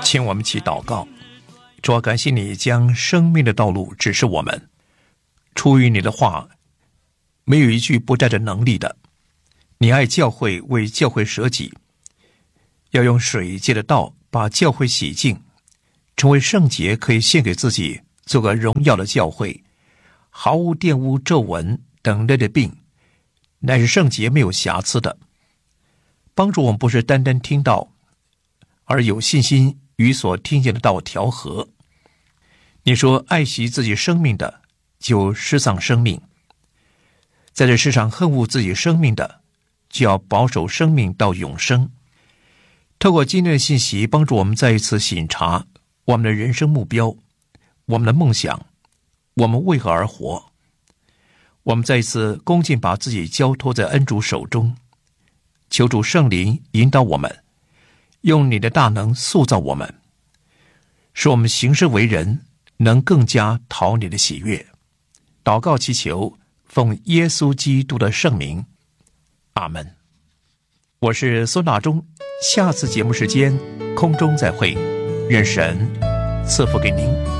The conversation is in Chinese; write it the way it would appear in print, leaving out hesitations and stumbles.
请我们一起祷告。主啊，感谢你将生命的道路指示我们，出于你的话没有一句不带着能力的。你爱教会，为教会舍己，要用水借的道把教会洗净，成为圣洁，可以献给自己，做个荣耀的教会，毫无玷污、皱纹等类的病，乃是圣洁没有瑕疵的。帮助我们不是单单听到，而有信心与所听见的道调和。你说爱惜自己生命的就失丧生命，在这世上恨恶自己生命的就要保守生命到永生。透过今天的信息，帮助我们再一次省察我们的人生目标，我们的梦想，我们为何而活。我们再一次恭敬把自己交托在恩主手中，求主圣灵引导我们，用你的大能塑造我们，使我们行事为人能更加讨你的喜悦。祷告祈求，奉耶稣基督的圣名，阿们。我是孙大中，下次节目时间空中再会，愿神赐福给您。